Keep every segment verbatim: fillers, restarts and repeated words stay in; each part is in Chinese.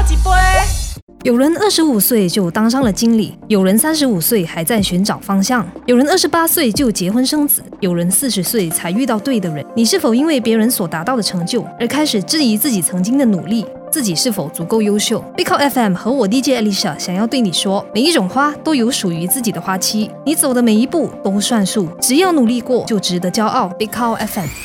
一杯。 有人二十五岁就当上了经理，有人三十五岁还在寻找方向，有人二十八岁就结婚生子，有人四十岁才遇到对的人。你是否因为别人所达到的成就而开始质疑自己曾经的努力？自己是否足够优秀？ Big Cow F M 和我 D J Alicia 想要对你说，每一种花都有属于自己的花期，你走的每一步都算数，只要努力过就值得骄傲。 Big Cow F M。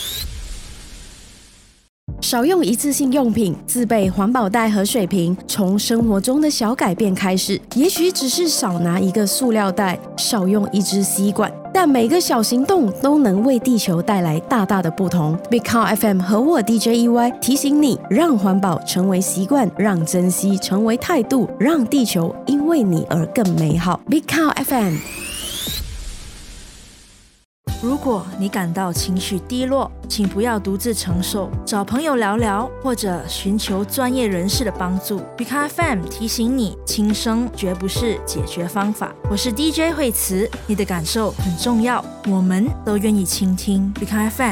少用一次性用品，自备环保袋和水瓶，从生活中的小改变开始。也许只是少拿一个塑料袋，少用一支吸管，但每个小行动都能为地球带来大大的不同。Big Cow F M 和我 D J E Y 提醒你，让环保成为习惯，让珍惜成为态度，让地球因为你而更美好。Big Cow F M。 如果你感到情绪低落，请不要独自承受，找朋友聊聊，或者寻求专业人士的帮助。Big Cow F M 提醒你，轻生绝不是解决方法。我是 D J 惠慈，你的感受很重要，我们都愿意倾听。Big Cow F M。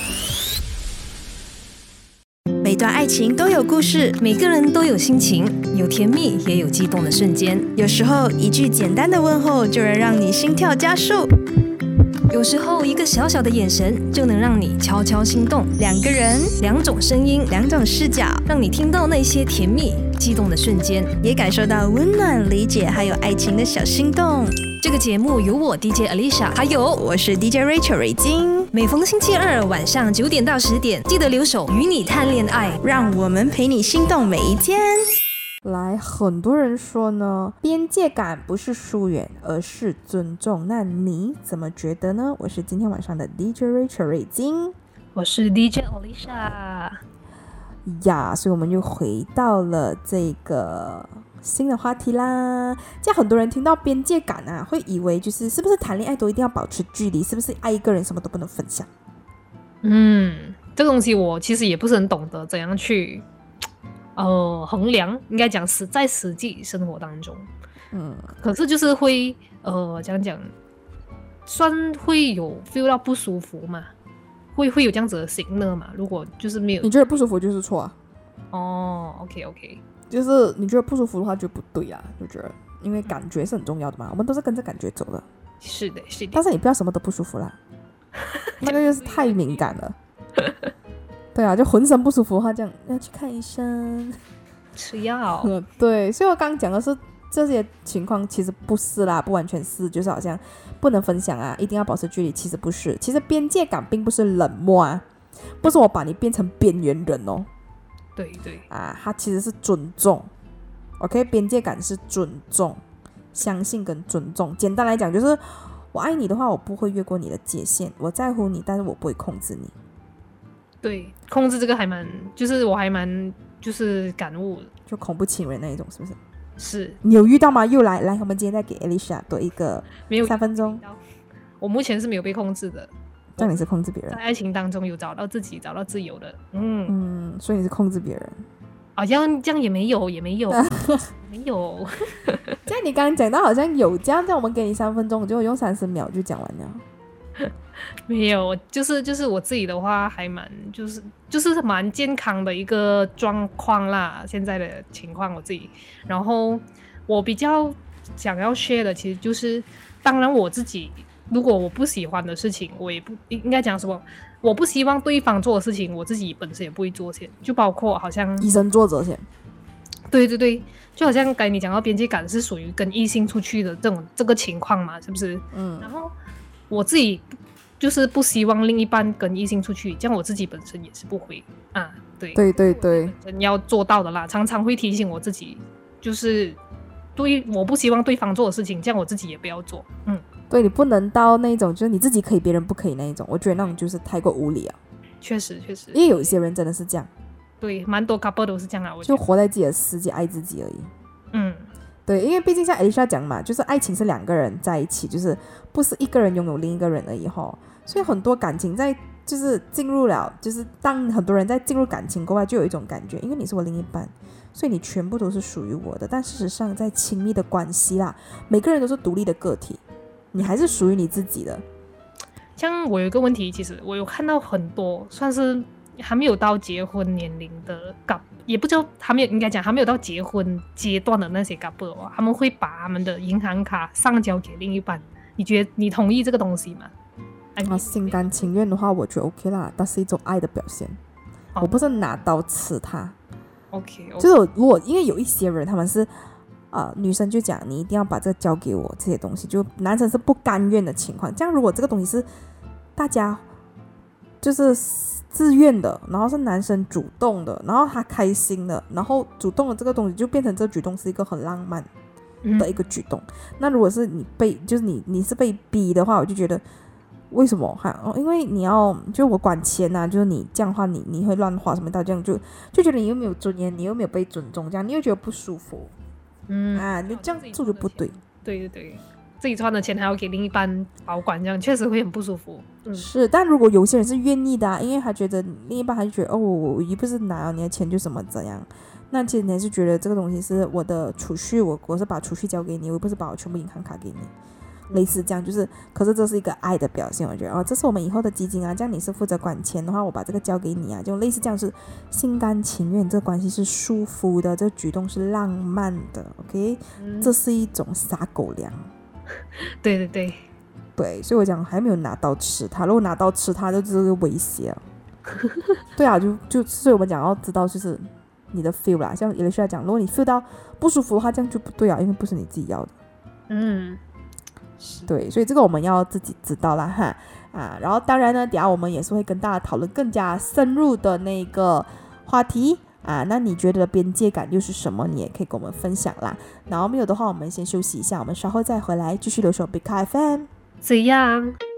每段爱情都有故事， 每个人都有心情，有甜蜜也有激动的瞬间。 有时候一句简单的问候就能让你心跳加速， 有时候一个小小的眼神就能让你悄悄心动。 两个人， 两种声音， 两种视角， 让你听到那些甜蜜激动的瞬间， 也感受到温暖、理解还有爱情的小心动。 这个节目由我 D J Alicia 还有我是 D J Rachel 瑞金， 每逢星期二晚上九点到十点，记得留守与你谈恋爱， 让我们陪你心动每一天。 来，很多人说呢，边界感不是疏远，而是尊重。那你怎么觉得呢？我是今天晚上的 D J Rachel 瑞金， 我是 D J Alicia 呀，所以我们又回到了这个新的话题啦。这样很多人听到边界感啊，会以为就是是不是谈恋爱都一定要保持距离？是不是爱一个人什么都不能分享？ 嗯，这个东西我其实也不是很懂得怎样去呃衡量，应该讲实在实际生活当中，嗯，可是就是会呃讲讲，算会有 feel 到不舒服嘛，会会有这样子的行呢嘛？如果就是没有， 你觉得不舒服就是错啊？ 哦 ，OK OK， 就是你觉得不舒服的话就不对啊，就觉得因为感觉是很重要的嘛，我们都是跟着感觉走的。 是的，是的。 但是你不要什么都不舒服啦，那个就是太敏感了。对啊，就浑身不舒服的话，这样要去看医生， 吃药。 嗯，对，所以我刚刚讲的是这些情况其实不是啦，不完全是，就是好像不能分享啊，一定要保持距离，其实不是。其实边界感并不是冷漠啊，不是我把你变成边缘人哦。 对对啊，它其实是尊重。OK， 边界感是尊重，相信跟尊重。简单来讲，就是我爱你的话，我不会越过你的界限，我在乎你，但是我不会控制你。 对，控制这个还蛮，就是我还蛮就是感悟， 就恐怖情人那一种，是不是？ 是。 你有遇到吗？又来来，我们今天再给 Alicia 多一个三分钟。 我目前是没有被控制的。 这样你是控制别人？在爱情当中有找到自己，找到自由的。嗯嗯，所以你是控制别人。 好像这样也没有，也没有，没有。 这样你刚刚讲到好像有，这样这样我们给你三分钟，我就用三十秒就讲完了。 没有，就是就是我自己的话还蛮就是就是蛮健康的一个状况啦，现在的情况我自己。然后我比较想要 share 的其实就是，当然我自己如果我不喜欢的事情，我也不应该讲什么，我不希望对方做的事情，我自己本身也不会做先，就包括好像以身作则先。 对对对，就好像刚才你讲到边界感是属于跟异性出去的这种这个情况嘛，是不是？嗯。然后我自己就是不希望另一半跟异性出去，这样我自己本身也是不会啊。对对对对， 人要做到的啦，常常会提醒我自己，就是对我不希望对方做的事情，这样我自己也不要做。嗯， 对，你不能到那种就是你自己可以，别人不可以那一种，我觉得那种就是太过无理啊。 确实确实， 因为有一些人真的是这样。 对，蛮多 couple 都是这样啊，我就活在自己的世界，爱自己而已。 嗯， 对，因为毕竟像 Alicia 讲嘛，就是爱情是两个人在一起，就是不是一个人拥有另一个人而已吼。所以很多感情在就是进入了，就是当很多人在进入感情过后，就有一种感觉，因为你是我另一半，所以你全部都是属于我的。但事实上，在亲密的关系啦，每个人都是独立的个体，你还是属于你自己的。 像我有一个问题，其实我有看到很多算是还没有到结婚年龄的 couple， 也不叫还没有，应该讲还没有到结婚阶段的那些 couple 哦，他们会把他们的银行卡上交给另一半。你觉得你同意这个东西吗？ 啊，心甘情愿的话，我觉得 OK 啦，但是一种爱的表现。哦、我不是拿刀刺他。 OK，, okay. 就是如果因为有一些人他们是。呃，女生就讲你一定要把这个交给我，这些东西就男生是不甘愿的情况。这样如果这个东西是大家就是自愿的，然后是男生主动的，然后他开心的，然后主动的这个东西就变成这个举动是一个很浪漫的一个举动。嗯、那如果是你被就是你你是被逼的话，我就觉得为什么哈、哦？因为你要就我管钱啊，就是你这样的话你你会乱花什么，到这样就就觉得你又没有尊严，你又没有被尊重，这样你又觉得不舒服。嗯啊，你这样做就不对。 对对对，自己赚的钱还要给另一半保管，这样确实会很不舒服。嗯， 是，但如果有些人是愿意的、啊，因为他觉得另一半还觉得哦，我又不是拿了你的钱就什么怎样，那其实你还是觉得这个东西是我的储蓄，我我是把储蓄交给你，我不是把我全部银行卡给你。类似这样，就是可是这是一个爱的表现，我觉得哦，这是我们以后的基金啊，这样你是负责管钱的话，我把这个交给你啊，就类似这样，是心甘情愿，这个关系是舒服的，这个举动是浪漫的 ，OK，、嗯、这是一种撒狗粮。 对对对对，所以我讲还没有拿刀吃他，如果拿刀吃他，就是个威胁了。对啊，就就所以我们讲要知道就是你的 feel 啦，像有的需要讲，如果你 feel 到不舒服的话，这样就不对啊，因为不是你自己要的。嗯。对，所以这个我们要自己知道啦哈啊，然后当然呢，等下我们也是会跟大家讨论更加深入的那个话题啊。那你觉得边界感又是什么？你也可以跟我们分享啦。然后没有的话，我们先休息一下，我们稍后再回来继续留守 Big Car F M。 怎样？